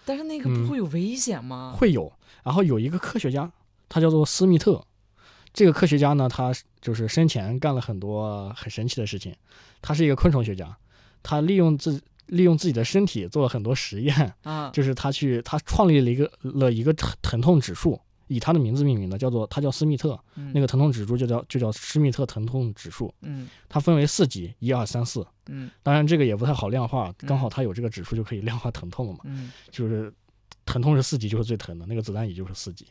但是那个不会有危险吗？ 会有。然后有一个科学家，他叫做斯密特。这个科学家呢，他就是生前干了很多很神奇的事情。他是一个昆虫学家，他利用自己的身体做了很多实验啊， 就是他创立了一个疼痛指数，以他的名字命名的，他叫斯密特。那个疼痛指数就叫施密特疼痛指数。它分为4级，1、2、3、4。当然这个也不太好量化，刚好它有这个指数就可以量化疼痛了嘛。就是疼痛是4级就是最疼的，那个子弹也就是4级。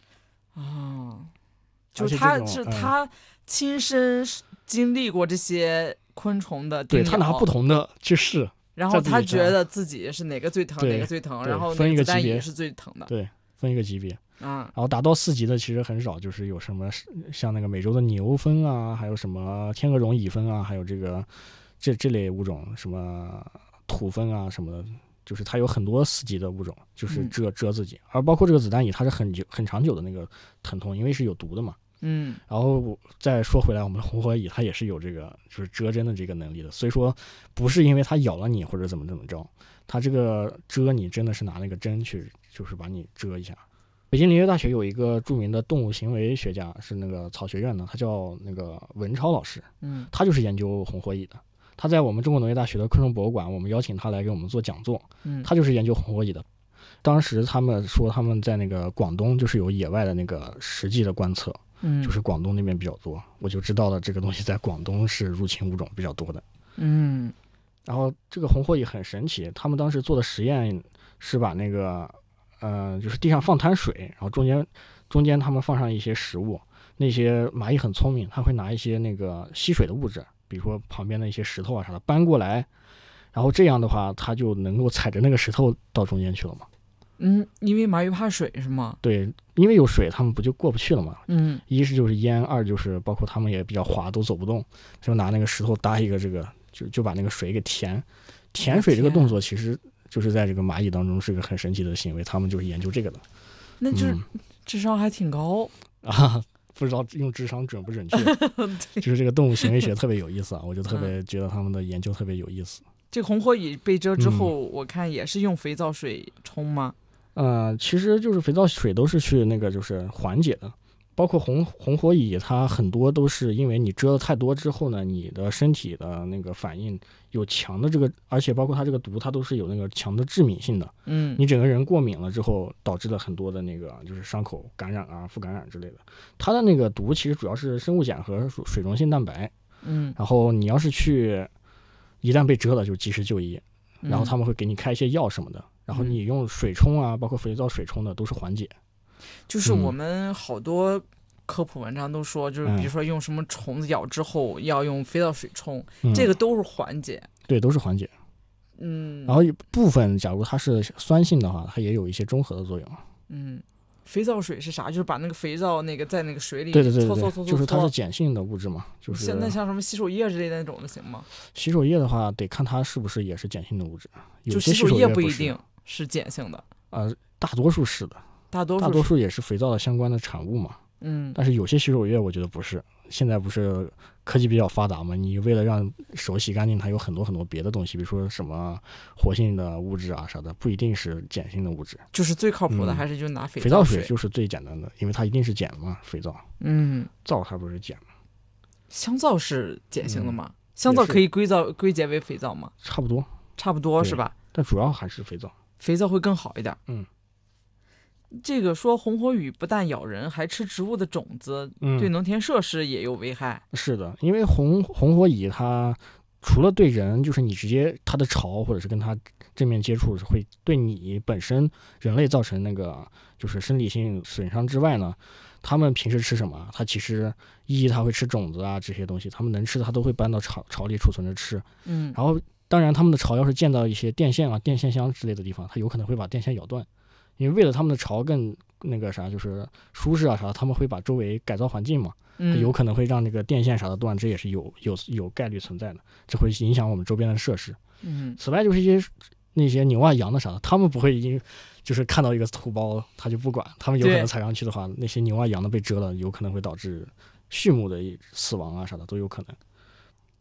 就是他亲身经历过这些昆虫的叮咬， 对，他拿不同的去试， 然后他觉得自己是哪个最疼哪个最疼，然后分一个级别也是最疼的。 对，分一个级别。然后达到4级的其实很少，就是有什么像那个美洲的牛蜂啊，还有什么天鹅绒蚁蜂啊，还有这类物种，什么土蜂啊什么的，就是它有很多4级的物种，就是蛰自己。而包括这个子弹蚁，它是很长久的那个疼痛，因为是有毒的嘛。然后再说回来，我们的红火蚁它也是有这个就是蛰针的这个能力的，所以说不是因为它咬了你或者怎么着，它这个蛰你真的是拿那个针去就是把你蛰一下。北京林业大学有一个著名的动物行为学家，是那个草学院的，他叫那个文超老师。他就是研究红火蚁的。他在我们中国农业大学的昆虫博物馆，我们邀请他来给我们做讲座。他就是研究红火蚁的。当时他们说他们在那个广东就是有野外的那个实际的观测。就是广东那边比较多，我就知道了这个东西在广东是入侵物种比较多的。然后这个红火蚁很神奇，他们当时做的实验是把那个就是地上放滩水，然后中间他们放上一些食物。那些蚂蚁很聪明，它会拿一些那个吸水的物质，比如说旁边的一些石头啊啥的搬过来，然后这样的话它就能够踩着那个石头到中间去了嘛。 因为蚂蚁怕水是吗？ 对，因为有水他们不就过不去了嘛。一是就是淹，二就是包括他们也比较滑，都走不动，就拿那个石头搭一个这个就把那个水给填水。这个动作其实就是在这个蚂蚁当中是个很神奇的行为，他们就是研究这个的。 那就是智商还挺高啊，不知道用智商准不准确就是这个动物行为学特别有意思啊，我就特别觉得他们的研究特别有意思。 这个红火蚁被蛰之后，我看也是用肥皂水冲吗？ 其实就是肥皂水都是去那个就是缓解的，包括红火蚁，它很多都是因为你蛰了太多之后呢，你的身体的那个反应有强的这个，而且包括它这个毒，它都是有那个强的致敏性的。你整个人过敏了之后，导致了很多的那个就是伤口感染啊、副感染之类的。它的那个毒其实主要是生物碱和水溶性蛋白。然后你要是一旦被蛰了，就及时就医，然后他们会给你开一些药什么的。然后你用水冲啊，包括肥皂水冲的都是缓解。 就是我们好多科普文章都说，就是比如说用什么虫子咬之后要用肥皂水冲，这个都是缓解。 对，都是缓解。然后部分假如它是酸性的话，它也有一些中和的作用。 肥皂水是啥？就是把那个肥皂那个在那个水里对， 搓， 就是它是碱性的物质嘛，就是现在像什么洗手液之类的那种的行吗？ 洗手液的话得看它是不是也是碱性的物质，有些洗手液不一定是碱性的。 大多数是的，大多数也是肥皂的相关的产物嘛。但是有些洗手液我觉得不是。现在不是科技比较发达嘛，你为了让手洗干净，它有很多很多别的东西，比如说什么活性的物质啊啥的，不一定是碱性的物质。 就是最靠谱的还是就拿肥皂水就是最简单的，因为它一定是碱嘛，肥皂。皂它不是碱吗？ 香皂是碱性的吗？香皂可以归结为肥皂吗？ 差不多是吧？ 但主要还是肥皂。 肥皂会更好一点。这个说红火蚁不但咬人，还吃植物的种子，对农田设施也有危害。 是的，因为红火蚁它除了对人，就是你直接它的巢或者是跟它正面接触会对你本身人类造成那个就是生理性损伤之外呢，他们平时吃什么？它其实它会吃种子啊这些东西，他们能吃的它都会搬到巢里储存着吃。然后当然他们的巢要是建到一些电线啊、电线箱之类的地方，它有可能会把电线咬断。因为为了他们的巢更那个啥，就是舒适啊啥的，他们会把周围改造环境嘛，有可能会让那个电线啥的断，这也是有概率存在的，这会影响我们周边的设施。此外就是那些牛啊羊的啥的，他们不会就是看到一个土包他就不管，他们有可能踩上去的话，那些牛啊羊的被蛰了，有可能会导致畜牧的死亡啊啥的都有可能。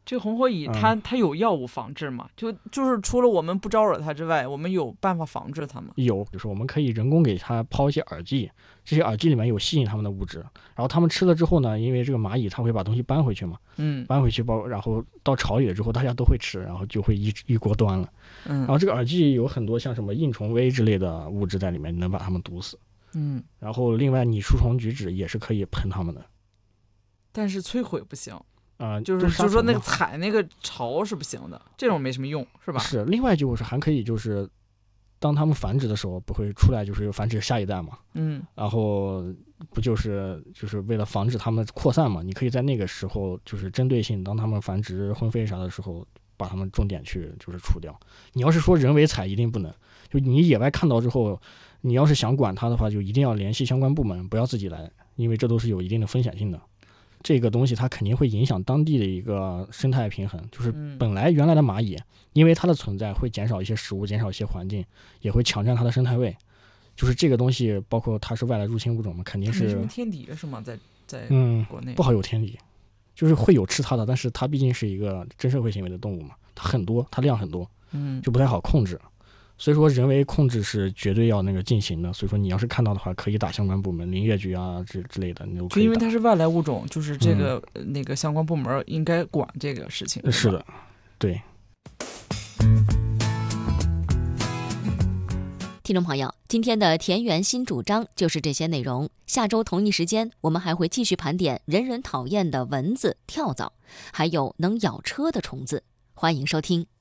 这个红火蚁它有药物防治吗？就是除了我们不招惹它之外，我们有办法防治它吗？ 有，就是我们可以人工给它抛一些饵剂，这些饵剂里面有吸引它们的物质，然后它们吃了之后呢，因为这个蚂蚁它会把东西搬回去嘛，搬回去然后到巢里了之后大家都会吃，然后就会一锅端了。然后这个饵剂有很多像什么硬虫微之类的物质在里面，能把它们毒死。然后另外你除虫菊酯也是可以喷它们的， 但是摧毁不行。 就是说那个踩那个巢是不行的，这种没什么用，是吧？ 是，另外就是还可以就是当它们繁殖的时候不会出来就是繁殖下一代嘛，然后不就是为了防止它们扩散嘛，你可以在那个时候就是针对性，当它们繁殖婚飞啥的时候把它们重点去就是除掉。你要是说人为采一定不能，就你野外看到之后，你要是想管它的话，就一定要联系相关部门，不要自己来，因为这都是有一定的风险性的。这个东西它肯定会影响当地的一个生态平衡，就是本来原来的蚂蚁，因为它的存在会减少一些食物，减少一些环境，也会抢占它的生态位。就是这个东西，包括它是外来入侵物种嘛，肯定是没什么天敌是吗？在国内不好有天敌，就是会有吃它的，但是它毕竟是一个真社会行为的动物嘛，它很多，它量很多，就不太好控制。所以说人为控制是绝对要那个进行的，所以说你要是看到的话，可以打相关部门，林业局啊之类的，就因为它是外来物种，就是这个、那个相关部门应该管这个事情。 是的，对。 听众朋友，今天的田园新主张就是这些内容。下周同一时间，我们还会继续盘点人人讨厌的蚊子、跳蚤，还有能咬车的虫子。欢迎收听。